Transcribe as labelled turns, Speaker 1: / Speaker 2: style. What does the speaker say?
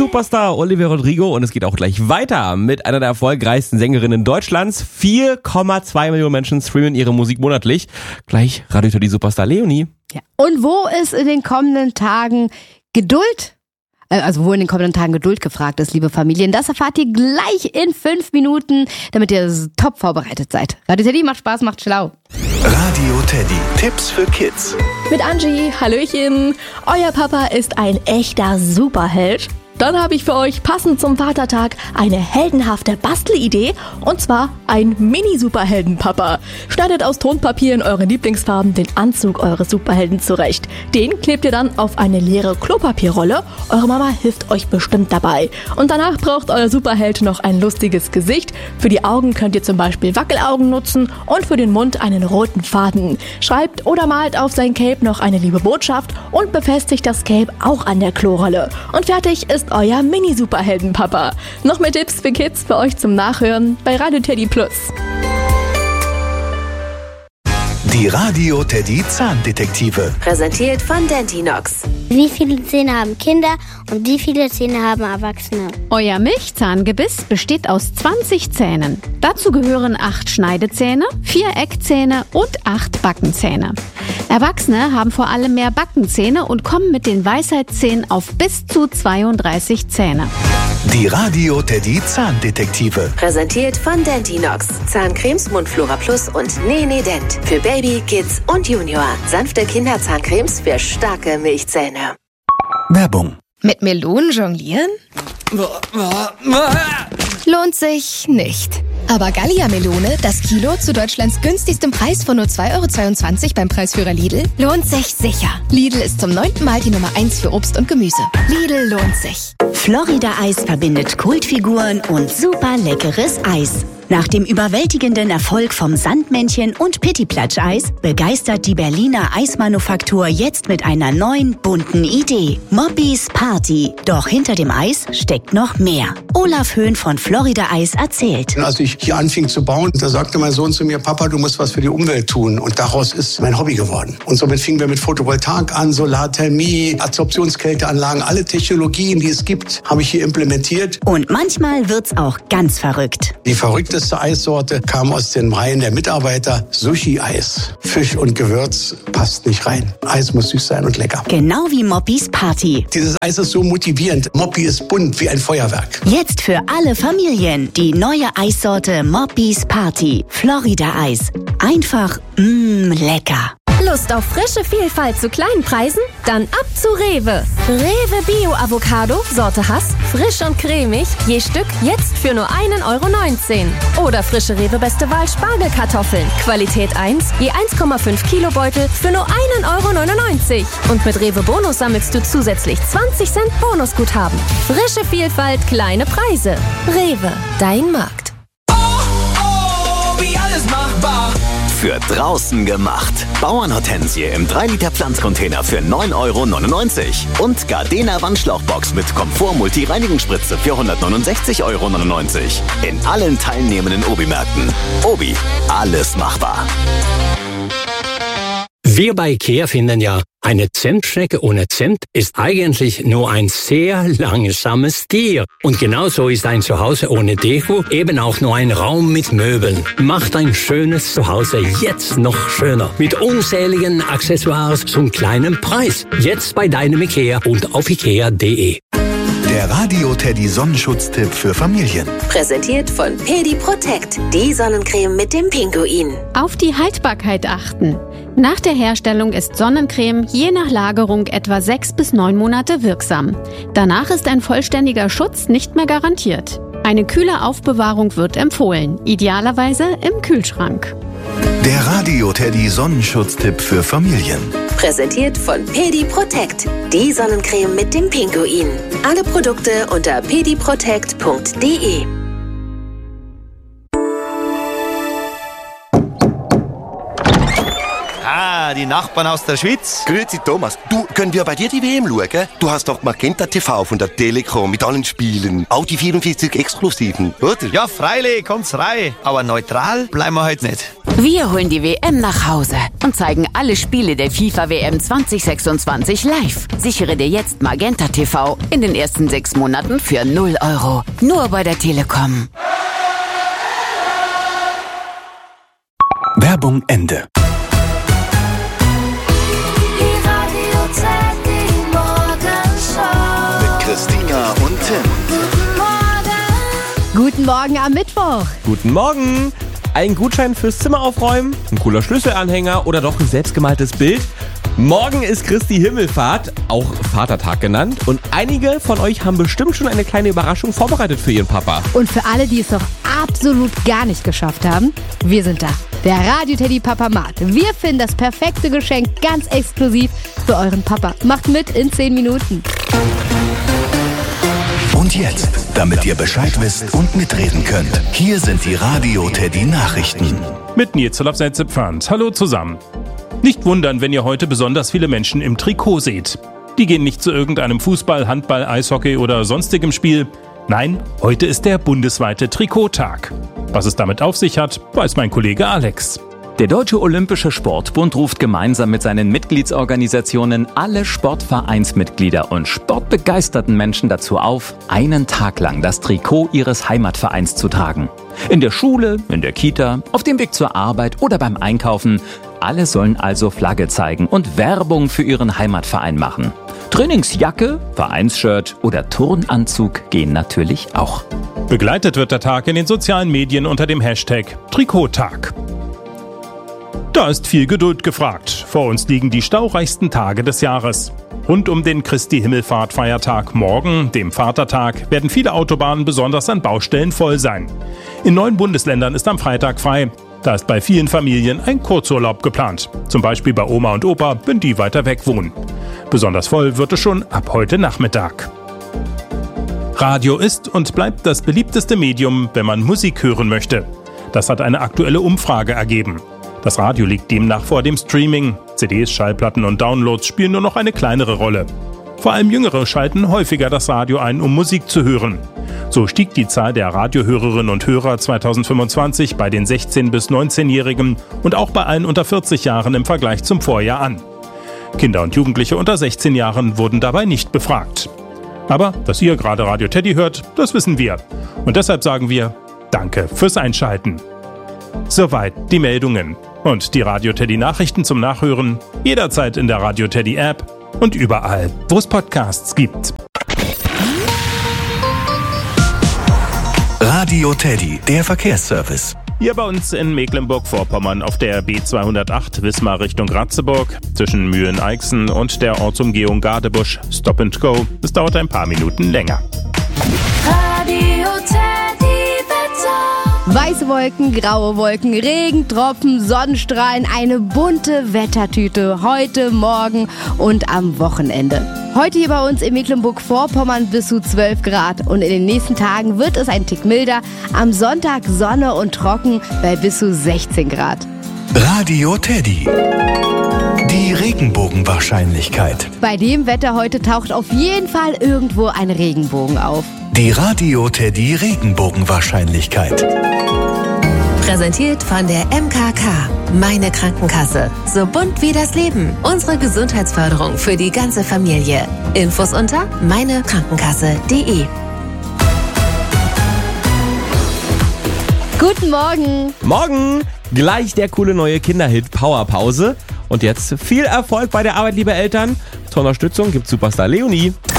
Speaker 1: Superstar Olivia Rodrigo und es geht auch gleich weiter mit einer der erfolgreichsten Sängerinnen Deutschlands. 4,2 Millionen Menschen streamen ihre Musik monatlich. Gleich Radio Teddy Superstar Leonie.
Speaker 2: Ja. Und wo ist in den kommenden Tagen Geduld? Also wo in den kommenden Tagen Geduld gefragt ist, liebe Familien, das erfahrt ihr gleich in 5 Minuten, damit ihr top vorbereitet seid. Radio Teddy macht Spaß, macht schlau.
Speaker 3: Radio Teddy, Tipps für Kids.
Speaker 4: Mit Angie, Hallöchen. Euer Papa ist ein echter Superheld. Dann habe ich für euch passend zum Vatertag eine heldenhafte Bastelidee, und zwar ein Mini-Superhelden-Papa. Schneidet aus Tonpapier in euren Lieblingsfarben den Anzug eures Superhelden zurecht. Den klebt ihr dann auf eine leere Klopapierrolle. Eure Mama hilft euch bestimmt dabei. Und danach braucht euer Superheld noch ein lustiges Gesicht. Für die Augen könnt ihr zum Beispiel Wackelaugen nutzen und für den Mund einen roten Faden. Schreibt oder malt auf sein Cape noch eine liebe Botschaft und befestigt das Cape auch an der Klorolle. Und fertig ist euer Mini-Superhelden-Papa. Noch mehr Tipps für Kids für euch zum Nachhören bei Radio Teddy Plus.
Speaker 3: Die Radio Teddy Zahndetektive.
Speaker 5: Präsentiert von Dentinox.
Speaker 6: Wie viele Zähne haben Kinder und wie viele Zähne haben Erwachsene?
Speaker 7: Euer Milchzahngebiss besteht aus 20 Zähnen. Dazu gehören 8 Schneidezähne, 4 Eckzähne und 8 Backenzähne. Erwachsene haben vor allem mehr Backenzähne und kommen mit den Weisheitszähnen auf bis zu 32 Zähne.
Speaker 3: Die Radio Teddy Zahndetektive.
Speaker 5: Präsentiert von Dentinox. Zahncremes Mundflora Plus und Nee Dent. Für Baby, Kids und Junior. Sanfte Kinderzahncremes für starke Milchzähne.
Speaker 3: Werbung.
Speaker 8: Mit Melonen jonglieren? Lohnt sich nicht. Aber Gallia-Melone, das Kilo zu Deutschlands günstigstem Preis von nur 2,22 € beim Preisführer Lidl, lohnt sich sicher. Lidl ist zum 9. Mal die Nummer 1 für Obst und Gemüse. Lidl lohnt sich.
Speaker 9: Florida Eis verbindet Kultfiguren und super leckeres Eis. Nach dem überwältigenden Erfolg vom Sandmännchen und Pittiplatsch-Eis begeistert die Berliner Eismanufaktur jetzt mit einer neuen, bunten Idee. Moppis Party. Doch hinter dem Eis steckt noch mehr. Olaf Höhn von Florida Eis erzählt.
Speaker 10: Als ich hier anfing zu bauen, da sagte mein Sohn zu mir, Papa, du musst was für die Umwelt tun. Und daraus ist mein Hobby geworden. Und somit fingen wir mit Photovoltaik an, Solarthermie, Adsorptionskälteanlagen, alle Technologien, die es gibt, habe ich hier implementiert.
Speaker 9: Und manchmal wird's auch ganz verrückt.
Speaker 10: Die verrückteste Eissorte kam aus den Reihen der Mitarbeiter. Sushi-Eis. Fisch und Gewürz passt nicht rein. Eis muss süß sein und lecker.
Speaker 9: Genau wie Moppis Party.
Speaker 10: Dieses Eis ist so motivierend. Moppi ist bunt wie ein Feuerwerk.
Speaker 9: Jetzt für alle Familien die neue Eissorte Moppis Party. Florida Eis. Einfach, lecker.
Speaker 11: Lust auf frische Vielfalt zu kleinen Preisen? Dann ab zu Rewe. Rewe Bio Avocado, Sorte Hass, frisch und cremig, je Stück jetzt für nur 1,19 €. Oder frische Rewe Beste Wahl Spargelkartoffeln, Qualität 1, je 1,5 Kilo Beutel für nur 1,99 €. Und mit Rewe Bonus sammelst du zusätzlich 20 Cent Bonusguthaben. Frische Vielfalt, kleine Preise. Rewe, dein Markt.
Speaker 3: Wie alles machbar. Für draußen gemacht. Bauernhortensie im 3-Liter Pflanzcontainer für 9,99 € und Gardena Wandschlauchbox mit Komfort-Multi-Reinigungsspritze für 169,99 € in allen teilnehmenden Obi-Märkten. Obi, alles machbar.
Speaker 12: Wir bei IKEA finden ja, eine Zimtschnecke ohne Zimt ist eigentlich nur ein sehr langsames Tier. Und genauso ist ein Zuhause ohne Deko eben auch nur ein Raum mit Möbeln. Macht ein schönes Zuhause jetzt noch schöner. Mit unzähligen Accessoires zum kleinen Preis. Jetzt bei deinem IKEA und auf ikea.de.
Speaker 3: Der Radio Teddy Sonnenschutztipp für Familien.
Speaker 5: Präsentiert von Pedi Protect. Die Sonnencreme mit dem Pinguin.
Speaker 7: Auf die Haltbarkeit achten. Nach der Herstellung ist Sonnencreme je nach Lagerung etwa 6 bis 9 Monate wirksam. Danach ist ein vollständiger Schutz nicht mehr garantiert. Eine kühle Aufbewahrung wird empfohlen, idealerweise im Kühlschrank.
Speaker 3: Der Radio Teddy Sonnenschutztipp für Familien.
Speaker 5: Präsentiert von Pedi Protect. Die Sonnencreme mit dem Pinguin. Alle Produkte unter pediprotect.de.
Speaker 13: Die Nachbarn aus der Schweiz.
Speaker 14: Grüezi Thomas. Du, können wir bei dir die WM schauen? Du hast doch Magenta TV von der Telekom mit allen Spielen. Auch die 44 Exklusiven, oder?
Speaker 13: Ja, freilich, kommt's rein. Aber neutral bleiben wir heute nicht.
Speaker 15: Wir holen die WM nach Hause und zeigen alle Spiele der FIFA WM 2026 live. Sichere dir jetzt Magenta TV in den ersten 6 Monaten für 0 €. Nur bei der Telekom.
Speaker 3: Werbung Ende. Mit Christina und Tim.
Speaker 2: Guten Morgen am Mittwoch.
Speaker 1: Guten Morgen. Ein Gutschein fürs Zimmer aufräumen, ein cooler Schlüsselanhänger oder doch ein selbstgemaltes Bild. Morgen ist Christi Himmelfahrt, auch Vatertag genannt. Und einige von euch haben bestimmt schon eine kleine Überraschung vorbereitet für ihren Papa.
Speaker 2: Und für alle, die es noch absolut gar nicht geschafft haben, wir sind da. Der Radio Teddy Papamat. Wir finden das perfekte Geschenk ganz exklusiv für euren Papa. Macht mit in 10 Minuten.
Speaker 3: Und jetzt, damit ihr Bescheid wisst und mitreden könnt, hier sind die Radio Teddy Nachrichten.
Speaker 16: Mit Nils Pfand. Hallo zusammen. Nicht wundern, wenn ihr heute besonders viele Menschen im Trikot seht. Die gehen nicht zu irgendeinem Fußball, Handball, Eishockey oder sonstigem Spiel. Nein, heute ist der bundesweite Trikottag. Was es damit auf sich hat, weiß mein Kollege Alex.
Speaker 17: Der Deutsche Olympische Sportbund ruft gemeinsam mit seinen Mitgliedsorganisationen alle Sportvereinsmitglieder und sportbegeisterten Menschen dazu auf, einen Tag lang das Trikot ihres Heimatvereins zu tragen. In der Schule, in der Kita, auf dem Weg zur Arbeit oder beim Einkaufen. Alle sollen also Flagge zeigen und Werbung für ihren Heimatverein machen. Trainingsjacke, Vereinsshirt oder Turnanzug gehen natürlich auch.
Speaker 16: Begleitet wird der Tag in den sozialen Medien unter dem Hashtag Trikottag. Da ist viel Geduld gefragt. Vor uns liegen die staureichsten Tage des Jahres. Rund um den Christi Himmelfahrt-Feiertag morgen, dem Vatertag, werden viele Autobahnen besonders an Baustellen voll sein. In 9 Bundesländern ist am Freitag frei. Da ist bei vielen Familien ein Kurzurlaub geplant. Zum Beispiel bei Oma und Opa, wenn die weiter weg wohnen. Besonders voll wird es schon ab heute Nachmittag. Radio ist und bleibt das beliebteste Medium, wenn man Musik hören möchte. Das hat eine aktuelle Umfrage ergeben. Das Radio liegt demnach vor dem Streaming. CDs, Schallplatten und Downloads spielen nur noch eine kleinere Rolle. Vor allem Jüngere schalten häufiger das Radio ein, um Musik zu hören. So stieg die Zahl der Radiohörerinnen und Hörer 2025 bei den 16- bis 19-Jährigen und auch bei allen unter 40 Jahren im Vergleich zum Vorjahr an. Kinder und Jugendliche unter 16 Jahren wurden dabei nicht befragt. Aber dass ihr gerade Radio Teddy hört, das wissen wir. Und deshalb sagen wir Danke fürs Einschalten. Soweit die Meldungen. Und die Radio Teddy Nachrichten zum Nachhören jederzeit in der Radio Teddy App und überall, wo es Podcasts gibt.
Speaker 3: Radio Teddy, der Verkehrsservice.
Speaker 16: Hier bei uns in Mecklenburg-Vorpommern auf der B208 Wismar Richtung Ratzeburg zwischen Mühlen-Eichsen und der Ortsumgehung Gadebusch Stop and Go. Es dauert ein paar Minuten länger.
Speaker 2: Radio Teddy Wetter. Weiße Wolken, graue Wolken, Regentropfen, Sonnenstrahlen, eine bunte Wettertüte heute, morgen und am Wochenende. Heute hier bei uns in Mecklenburg-Vorpommern bis zu 12 Grad und in den nächsten Tagen wird es ein Tick milder. Am Sonntag Sonne und trocken bei bis zu 16 Grad.
Speaker 3: Radio Teddy. Die Regenbogenwahrscheinlichkeit.
Speaker 2: Bei dem Wetter heute taucht auf jeden Fall irgendwo ein Regenbogen auf.
Speaker 3: Die Radio Teddy Regenbogenwahrscheinlichkeit.
Speaker 5: Präsentiert von der MKK. Meine Krankenkasse. So bunt wie das Leben. Unsere Gesundheitsförderung für die ganze Familie. Infos unter meinekrankenkasse.de.
Speaker 2: Guten Morgen.
Speaker 1: Morgen. Gleich der coole neue Kinderhit Powerpause. Und jetzt viel Erfolg bei der Arbeit, liebe Eltern. Zur Unterstützung gibt Superstar Leonie.